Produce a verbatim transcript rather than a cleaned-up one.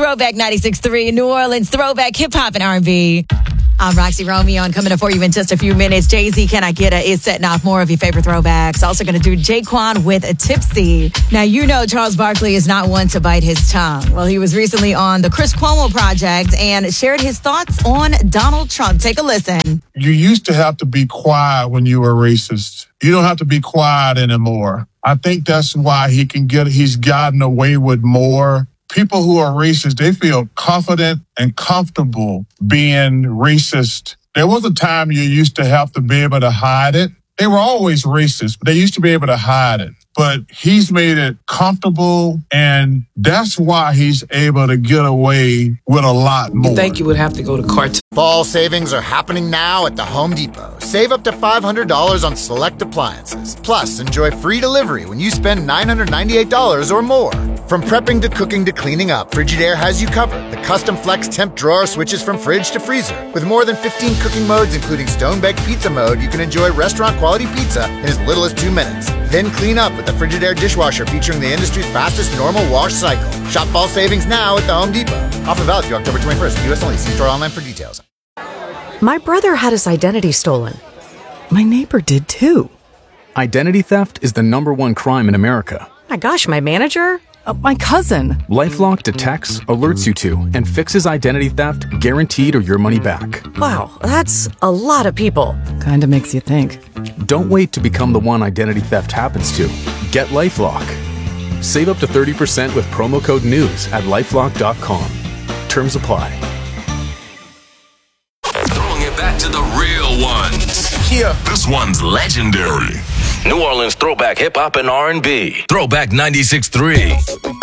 Throwback ninety-six point three, New Orleans, throwback hip-hop and R and B. I'm Roxy Romeo, and coming up for you in just a few minutes, Jay-Z, Can I Get A, is setting off more of your favorite throwbacks. Also going to do Jaquan with a Tipsy. Now, you know Charles Barkley is not one to bite his tongue. Well, he was recently on the Chris Cuomo Project and shared his thoughts on Donald Trump. Take a listen. You used to have to be quiet when you were racist. You don't have to be quiet anymore. I think that's why he can get, he's gotten away with more. People who are racist, they feel confident and comfortable being racist. There was a time you used to have to be able to hide it. They were always racist, but they used to be able to hide it. But he's made it comfortable, and that's why he's able to get away with a lot more. You think you would have to go to cartoon? Fall savings are happening now at the Home Depot. Save up to five hundred dollars on select appliances. Plus, enjoy free delivery when you spend nine hundred ninety-eight dollars or more. From prepping to cooking to cleaning up, Frigidaire has you covered. The custom flex temp drawer switches from fridge to freezer. With more than fifteen cooking modes, including stone-baked pizza mode, you can enjoy restaurant-quality pizza in as little as two minutes. Then clean up with the Frigidaire dishwasher featuring the industry's fastest normal wash cycle. Shop fall savings now at the Home Depot. Offer valid through October twenty-first. U S only. See store online for details. My brother had his identity stolen. My neighbor did too. Identity theft is the number one crime in America. My gosh, my manager? Uh, my cousin. LifeLock detects, alerts you to, and fixes identity theft guaranteed or your money back. Wow, that's a lot of people. Kinda makes you think. Don't wait to become the one identity theft happens to. Get LifeLock. Save up to thirty percent with promo code NEWS at lifelock dot com. Terms apply. Throwing it back to the real ones. Yeah. This one's legendary. New Orleans throwback hip hop and R and B. Throwback ninety-six point three.